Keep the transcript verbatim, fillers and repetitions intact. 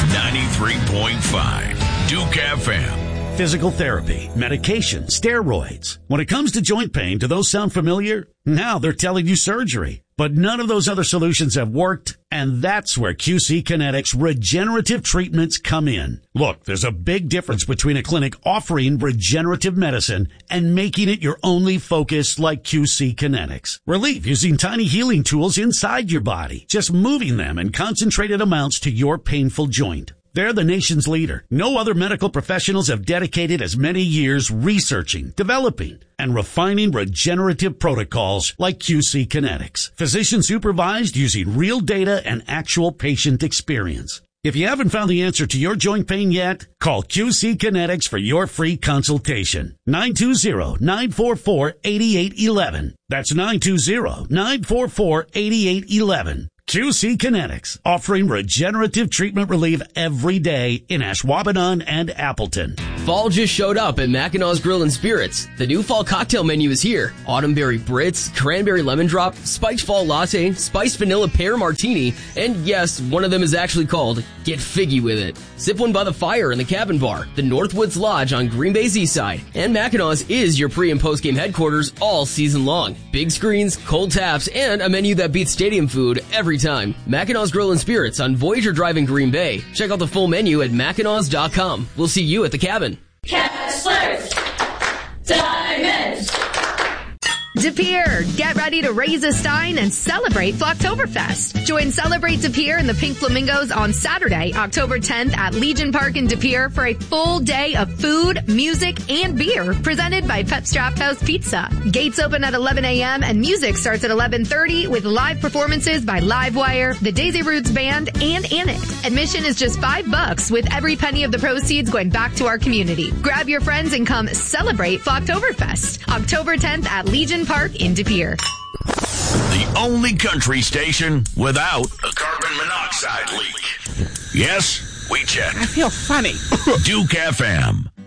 ninety-three point five Duke F M. Physical therapy, medication, steroids. When it comes to joint pain, do those sound familiar? Now they're telling you surgery. But none of those other solutions have worked, and that's where Q C Kinetics regenerative treatments come in. Look, there's a big difference between a clinic offering regenerative medicine and making it your only focus like Q C Kinetics. Relief using tiny healing tools inside your body, just moving them in concentrated amounts to your painful joint. They're the nation's leader. No other medical professionals have dedicated as many years researching, developing, and refining regenerative protocols like Q C Kinetics. Physician supervised using real data and actual patient experience. If you haven't found the answer to your joint pain yet, call Q C Kinetics for your free consultation. nine two zero, nine four four, eight eight one one. That's nine two zero, nine four four, eight eight one one. Q C Kinetics, offering regenerative treatment relief every day in Ashwaubenon and Appleton. Fall just showed up at Mackinac Grill and Spirits. The new fall cocktail menu is here. Autumn berry Brits, cranberry lemon drop, spiked fall latte, spiced vanilla pear martini, and yes, one of them is actually called Get Figgy With It. Sip one by the fire in the Cabin Bar, the Northwoods Lodge on Green Bay's east side. And Mackinac is your pre- and post-game headquarters all season long. Big screens, cold taps, and a menu that beats stadium food every time. Mackinac Grill and Spirits on Voyager Drive in Green Bay. Check out the full menu at mackinac dot com. We'll see you at the cabin. Kessler's Diamonds. De Pere, get ready to raise a stein and celebrate Flocktoberfest. Join Celebrate De Pere and the Pink Flamingos on Saturday, October tenth at Legion Park in De Pere for a full day of food, music, and beer presented by Pep's Draft House Pizza. Gates open at eleven a.m. and music starts at eleven thirty with live performances by Livewire, the Daisy Roots Band, and Anit. Admission is just five bucks with every penny of the proceeds going back to our community. Grab your friends and come celebrate Flocktoberfest. October tenth at Legion Park in De Pere. The only country station without a carbon monoxide leak. Yes, we checked. I feel funny. Duke F M.